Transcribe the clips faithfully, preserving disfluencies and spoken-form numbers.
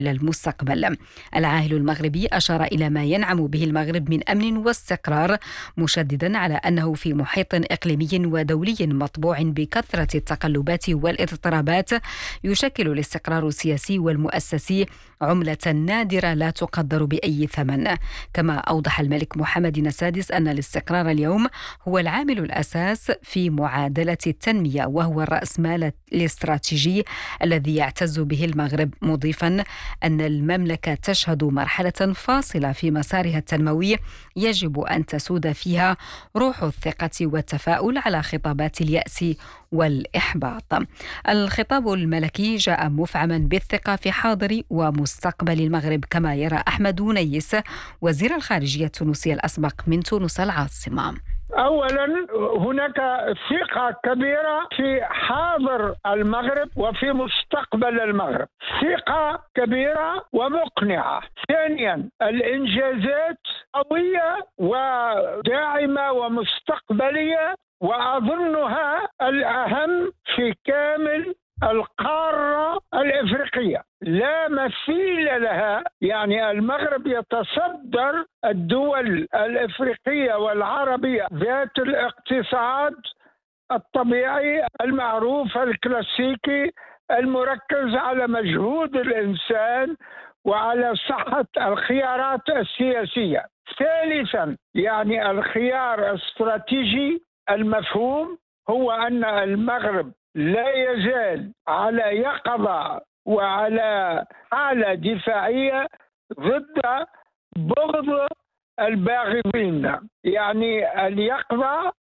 للمستقبل. العاهل المغربي أشار إلى ما ينعم به المغرب من أمن واستقرار، مشددا على أنه في محيط إقليمي ودولي مطبوع بكثرة التقلبات والاضطرابات، يشكل الاستقرار السياسي والمؤسسي عملة نادرة لا تقدر بأي ثمن. كما أوضح الملك محمد السادس أن الاستقرار اليوم هو العامل الأساس في معادلة التنمية، وهو الرأسمال الاستراتيجي الذي يعتز به المغرب، مضيفا أن المملكة تشهد مرحلة فاصلة في مسارها التنموي يجب أن تسود فيها روح الثقة والتفاؤل على خطابات اليأس والإحباط. الخطاب الملكي جاء مفعما بالثقة في حاضر ومستقبل المغرب، كما يرى أحمد ونيس وزير الخارجية التونسي الأسبق من تونس العاصمة. أولا هناك ثقة كبيرة في حاضر المغرب وفي مستقبل المغرب، ثقة كبيرة ومقنعة. ثانيا الإنجازات قوية وداعمة ومستقبلية، وأظنها الأهم في كامل القارة الإفريقية، لا مثيل لها. يعني المغرب يتصدر الدول الإفريقية والعربية ذات الاقتصاد الطبيعي المعروف الكلاسيكي المركز على مجهود الإنسان وعلى صحة الخيارات السياسية. ثالثا يعني الخيار الاستراتيجي المفهوم هو أن المغرب لا يزال على يقظة وعلى حالة دفاعية ضد بغض الباغضين، يعني اليقظة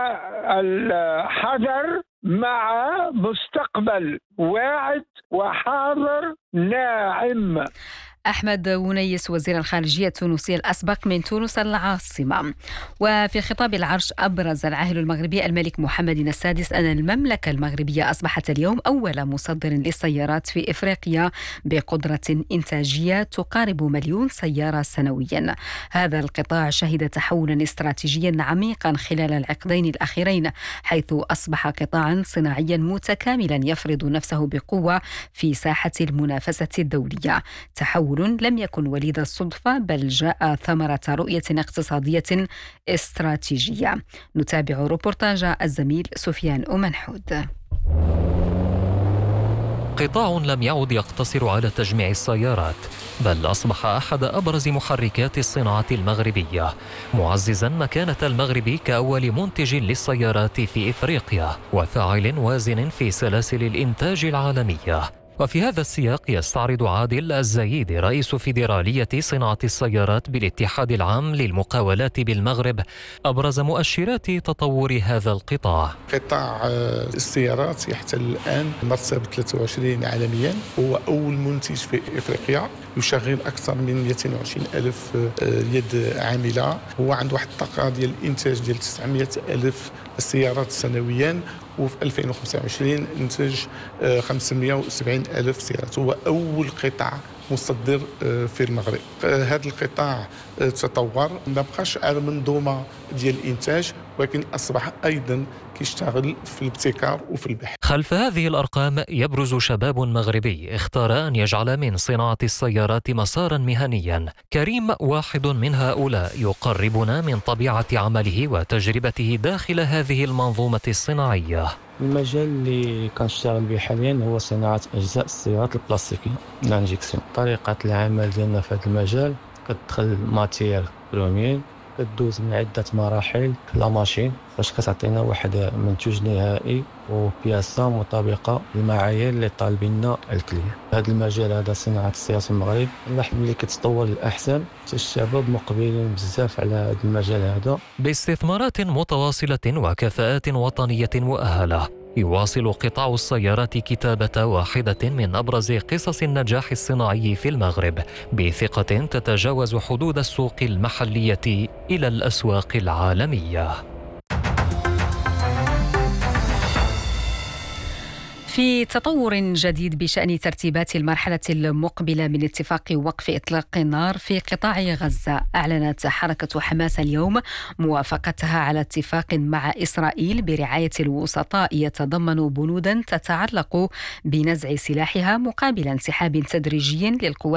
والحذر مع مستقبل واعد وحاضر ناعم. أحمد ونيس وزير الخارجية التونسي الأسبق من تونس العاصمة. وفي خطاب العرش أبرز العاهل المغربي الملك محمد السادس أن المملكة المغربية أصبحت اليوم أول مصدر للسيارات في إفريقيا بقدرة إنتاجية تقارب مليون سيارة سنويا. هذا القطاع شهد تحولا استراتيجيا عميقا خلال العقدين الأخيرين، حيث أصبح قطاعا صناعيا متكاملا يفرض نفسه بقوة في ساحة المنافسة الدولية. تحول لم يكن وليد الصدفة، بل جاء ثمرة رؤية اقتصادية استراتيجية. نتابع روبورتاج الزميل سفيان أمنحود. قطاع لم يعد يقتصر على تجميع السيارات، بل أصبح أحد أبرز محركات الصناعة المغربية، معززا مكانة المغرب كأول منتج للسيارات في إفريقيا وفاعل وازن في سلاسل الإنتاج العالمية. وفي هذا السياق يستعرض عادل الزايدي رئيس فيدرالية صناعة السيارات بالاتحاد العام للمقاولات بالمغرب أبرز مؤشرات تطور هذا القطاع. قطاع السيارات يحتل الآن مرتبة ثلاثة وعشرين عالميا، هو أول منتج في إفريقيا، يشغل أكثر من مئتين وعشرين ألف يد عاملة، هو عنده واحد الطاقة ديال الإنتاج ديال تسعمئة ألف سيارات سنويا، وفي ألفين وخمسة وعشرين انتج خمسمئة وسبعين ألف سيارة. هو أول قطاع مصدر في المغرب. هذا القطاع تطور، ما بقاش على منظومة ديال الإنتاج، ولكن أصبح أيضا كيشتغل في الابتكار وفي البحث. خلف هذه الأرقام يبرز شباب مغربي اختار أن يجعل من صناعة السيارات مسارا مهنيا. كريم واحد من هؤلاء، يقربنا من طبيعة عمله وتجربته داخل هذه المنظومة الصناعية. المجال اللي كنشتغل به حاليا هو صناعة أجزاء السيارات البلاستيكية لانجيكسيون. طريقة العمل ديالنا في هذا المجال كتدخل ماتير بروميير، كدوز من عدة مراحل في لا ماشين باش كتعطينا واحد منتوج نهائي وبياسة مطابقة للمعايير اللي طالبيننا الكلية. هذا المجال هذا صناعة السيارات في المغرب نلاحظ ملي كتطور للأحسن، الشباب مقبلين بزاف على هذا المجال هذا. باستثمارات متواصلة وكفاءات وطنية مؤهلة، يواصل قطاع السيارات كتابة واحدة من أبرز قصص النجاح الصناعي في المغرب، بثقة تتجاوز حدود السوق المحلية إلى الأسواق العالمية. في تطور جديد بشأن ترتيبات المرحلة المقبلة من اتفاق وقف إطلاق النار في قطاع غزة، أعلنت حركة حماس اليوم موافقتها على اتفاق مع إسرائيل برعاية الوسطاء يتضمن بنودا تتعلق بنزع سلاحها مقابل انسحاب تدريجي للقوات